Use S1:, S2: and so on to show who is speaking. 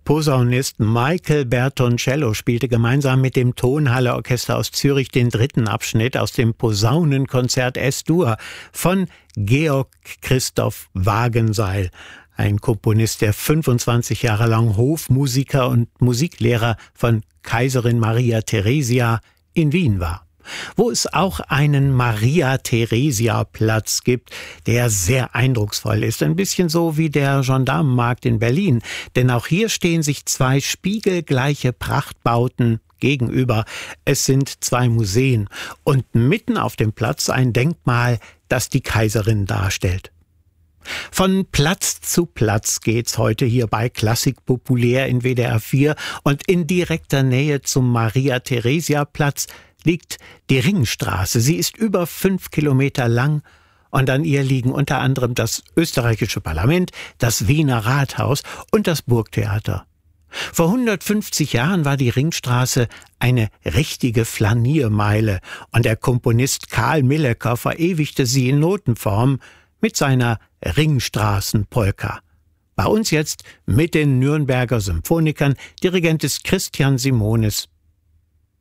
S1: Posaunist Michael Bertoncello spielte gemeinsam mit dem Tonhalle-Orchester aus Zürich den dritten Abschnitt aus dem Posaunenkonzert S-Dur von Georg Christoph Wagenseil, ein Komponist, der 25 Jahre lang Hofmusiker und Musiklehrer von Kaiserin Maria Theresia in Wien war, wo es auch einen Maria-Theresia-Platz gibt, der sehr eindrucksvoll ist. Ein bisschen so wie der Gendarmenmarkt in Berlin. Denn auch hier stehen sich zwei spiegelgleiche Prachtbauten gegenüber. Es sind zwei Museen und mitten auf dem Platz ein Denkmal, das die Kaiserin darstellt. Von Platz zu Platz geht's heute hier bei Klassik populär in WDR 4 und in direkter Nähe zum Maria-Theresia-Platz liegt die Ringstraße. Sie ist über 5 Kilometer lang und an ihr liegen unter anderem das österreichische Parlament, das Wiener Rathaus und das Burgtheater. Vor 150 Jahren war die Ringstraße eine richtige Flaniermeile und der Komponist Karl Millecker verewigte sie in Notenform mit seiner Ringstraßenpolka. Bei uns jetzt mit den Nürnberger Symphonikern. Dirigent ist Christian Simonis.